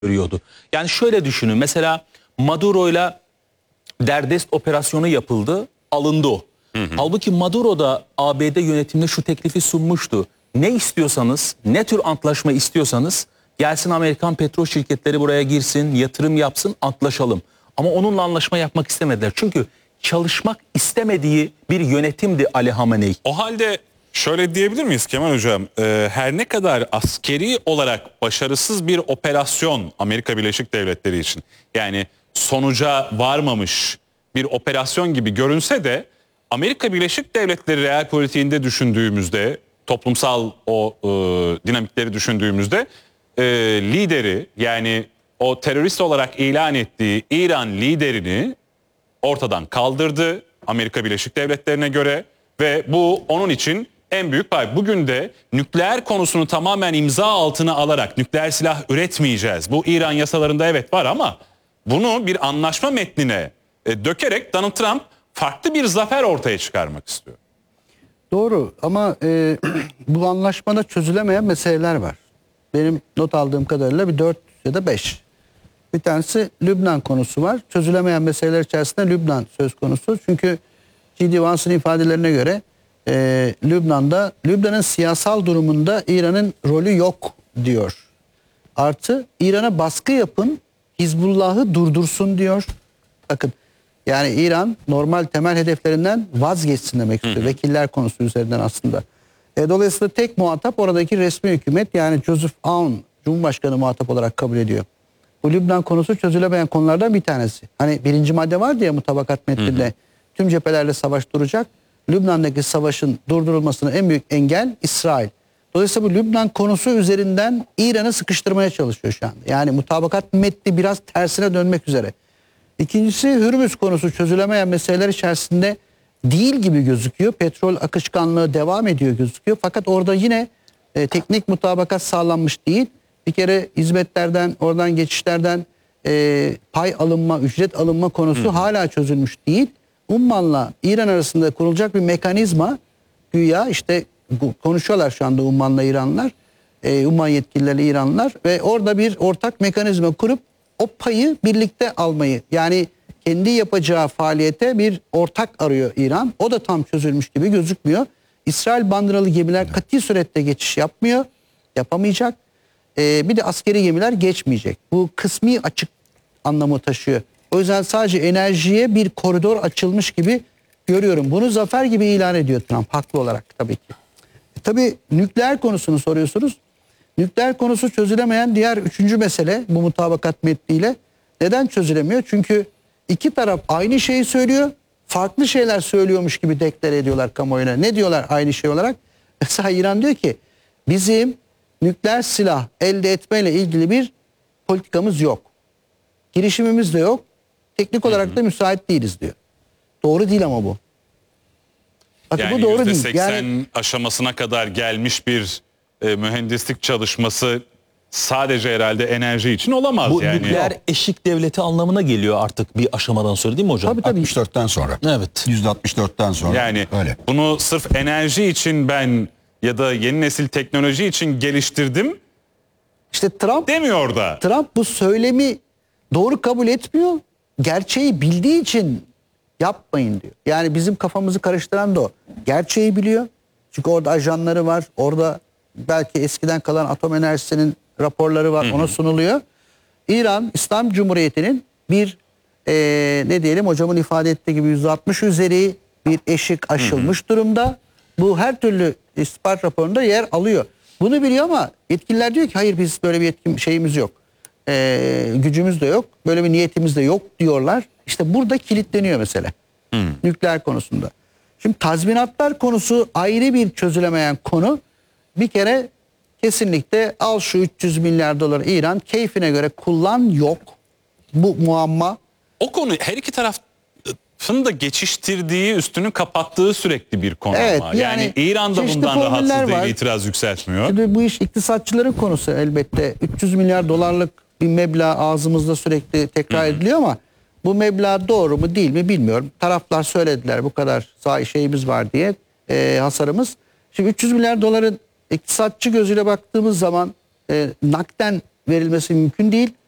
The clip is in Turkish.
görüyordu. Yani şöyle düşünün, mesela Maduro'yla derdest operasyonu yapıldı, alındı o. Halbuki Maduro da ABD yönetimine şu teklifi sunmuştu. Ne istiyorsanız, ne tür antlaşma istiyorsanız gelsin Amerikan petrol şirketleri buraya girsin, yatırım yapsın, antlaşalım. Ama onunla anlaşma yapmak istemediler. Çünkü çalışmak istemediği bir yönetimdi Ali Hamenei. O halde şöyle diyebilir miyiz Kemal Hocam? Her ne kadar askeri olarak başarısız bir operasyon Amerika Birleşik Devletleri için, yani sonuca varmamış bir operasyon gibi görünse de, Amerika Birleşik Devletleri real politiğinde düşündüğümüzde, toplumsal o dinamikleri düşündüğümüzde lideri, yani o terörist olarak ilan ettiği İran liderini ortadan kaldırdı Amerika Birleşik Devletleri'ne göre ve bu onun için en büyük pay. Bugün de nükleer konusunu tamamen imza altına alarak nükleer silah üretmeyeceğiz. Bu İran yasalarında evet var ama bunu bir anlaşma metnine dökerek Donald Trump farklı bir zafer ortaya çıkarmak istiyor. Doğru ama bu anlaşmada çözülemeyen meseleler var. Benim not aldığım kadarıyla bir 4 ya da 5. Bir tanesi Lübnan konusu var. Çözülemeyen meseleler içerisinde Lübnan söz konusu. Çünkü J.D. Vance'ın ifadelerine göre Lübnan'ın siyasal durumunda İran'ın rolü yok diyor. Artı İran'a baskı yapın, Hizbullah'ı durdursun diyor. Bakın, yani İran normal temel hedeflerinden vazgeçsin demek istiyor. Vekiller konusu üzerinden aslında. Dolayısıyla tek muhatap oradaki resmi hükümet, yani Joseph Aoun Cumhurbaşkanı muhatap olarak kabul ediyor. Bu Lübnan konusu çözülemeyen konulardan bir tanesi. Hani birinci madde vardı ya mutabakat metninde, tüm cephelerle savaş duracak. Lübnan'daki savaşın durdurulmasına en büyük engel İsrail. Dolayısıyla bu Lübnan konusu üzerinden İran'ı sıkıştırmaya çalışıyor şu anda. Yani mutabakat metni biraz tersine dönmek üzere. İkincisi, Hürmüz konusu çözülemeyen meseleler içerisinde değil gibi gözüküyor. Petrol akışkanlığı devam ediyor gözüküyor. Fakat orada yine teknik mutabakat sağlanmış değil. Bir kere hizmetlerden, oradan geçişlerden pay alınma, ücret alınma konusu hala çözülmüş değil. Umman'la İran arasında kurulacak bir mekanizma, güya işte konuşuyorlar şu anda Umman'la İranlılar, Umman yetkilileri İranlılar ve orada bir ortak mekanizma kurup o payı birlikte almayı, yani kendi yapacağı faaliyete bir ortak arıyor İran. O da tam çözülmüş gibi gözükmüyor. İsrail bandıralı gemiler kati surette geçiş yapmıyor, yapamayacak. Bir de askeri gemiler geçmeyecek. Bu kısmi açık anlamı taşıyor. O yüzden sadece enerjiye bir koridor açılmış gibi görüyorum. Bunu zafer gibi ilan ediyor Trump, haklı olarak tabii ki. Tabii nükleer konusunu soruyorsunuz. Nükleer konusu çözülemeyen diğer üçüncü mesele bu mutabakat metniyle. Neden çözülemiyor? Çünkü iki taraf aynı şeyi söylüyor. Farklı şeyler söylüyormuş gibi deklare ediyorlar kamuoyuna. Ne diyorlar aynı şey olarak? Mesela İran diyor ki bizim nükleer silah elde etmeyle ilgili bir politikamız yok. Girişimimiz de yok. Teknik olarak da müsait değiliz diyor. Doğru değil ama bu. Bakın Yani bu doğru değil. %80 Yani aşamasına kadar gelmiş bir mühendislik çalışması sadece herhalde enerji için olamaz. Bu yani. nükleer eşik devleti anlamına geliyor artık bir aşamadan sonra, değil mi hocam? tabii 64'ten sonra. Evet. %64'ten sonra. Yani öyle. bunu sırf enerji için ben ya da yeni nesil teknoloji için geliştirdim işte demiyor da. Trump bu söylemi doğru kabul etmiyor. Gerçeği bildiği için yapmayın diyor. Yani bizim kafamızı karıştıran da o. Gerçeği biliyor. Çünkü orada ajanları var. Orada belki eskiden kalan atom enerjisinin raporları var. Ona sunuluyor. İran İslam Cumhuriyeti'nin bir ne diyelim hocamın ifade ettiği gibi %60 üzeri bir eşik aşılmış durumda. Bu her türlü istihbarat raporunda yer alıyor. Bunu biliyor ama yetkililer diyor ki hayır, biz böyle bir şeyimiz yok. Gücümüz de yok. Böyle bir niyetimiz de yok diyorlar. İşte burada kilitleniyor mesele. Nükleer konusunda. Şimdi tazminatlar konusu ayrı bir çözülemeyen konu. Bir kere kesinlikle al şu 300 milyar doları İran keyfine göre kullan, yok. Bu muamma. O konu her iki tarafın da geçiştirdiği, üstünü kapattığı sürekli bir konu Evet, ama. yani Yani İran da çeşitli bundan formüller rahatsız var. değil, itiraz yükseltmiyor. Şimdi bu iş iktisatçıların konusu elbette. 300 milyar dolarlık bir meblağ ağzımızda sürekli tekrar ediliyor ama bu meblağ doğru mu değil mi bilmiyorum. Taraflar söylediler bu kadar şeyimiz var diye, hasarımız. Şimdi 300 milyar doların iktisatçı gözüyle baktığımız zaman nakden verilmesi mümkün değil.